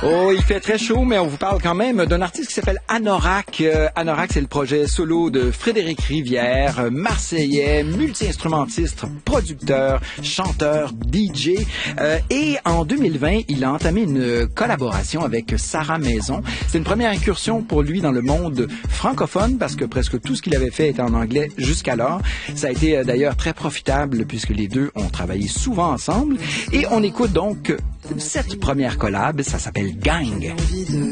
Oh, il fait très chaud, mais on vous parle quand même d'un artiste qui s'appelle Anorak. Anorak, c'est le projet solo de Frédéric Rivière, marseillais, multi-instrumentiste, producteur, chanteur, DJ. Et en 2020, il a entamé une collaboration avec Sarah Maison. C'est une première incursion pour lui dans le monde francophone parce que presque tout ce qu'il avait fait était en anglais jusqu'alors. Ça a été d'ailleurs très profitable puisque les deux ont travaillé souvent ensemble. Et on écoute donc cette première collab, ça s'appelle Gang.